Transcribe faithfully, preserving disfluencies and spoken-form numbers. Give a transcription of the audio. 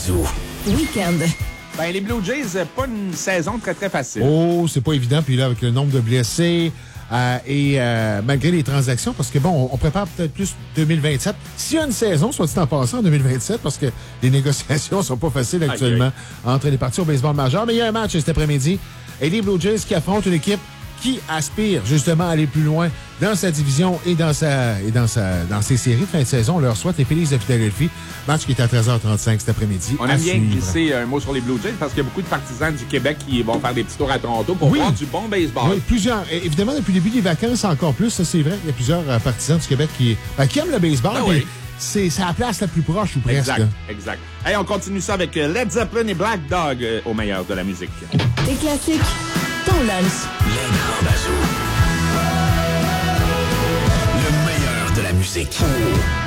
Bazou. Week-end. Ben, les Blue Jays, pas une saison très, très facile. Oh, c'est pas évident. Puis là, avec le nombre de blessés euh, et euh, malgré les transactions, parce que bon, on, on prépare peut-être plus deux mille vingt-sept. S'il y a une saison, soit dit en passant, en deux mille vingt-sept, parce que les négociations sont pas faciles actuellement okay. entre les parties au baseball majeur. Mais il y a un match cet après-midi. Et les Blue Jays qui affrontent une équipe qui aspire justement à aller plus loin dans sa division et dans sa et dans sa dans ses séries de fin de saison. On leur souhaite les Phillies de Philadelphie. Match qui est à treize heures trente-cinq cet après-midi. On aime bien glisser un mot sur les Blue Jays parce qu'il y a beaucoup de partisans du Québec qui vont faire des petits tours à Toronto pour oui. voir du bon baseball. Oui, plusieurs. Évidemment, depuis le début des vacances, encore plus, ça c'est vrai. Il y a plusieurs euh, partisans du Québec qui, ben, qui aiment le baseball. Ah oui. C'est la place la plus proche ou presque. Exact, exact. Hey, on continue ça avec Led Zeppelin et Black Dog euh, au meilleur de la musique. Des classiques, ton lunch. Les grands Bazou. Le meilleur de la musique.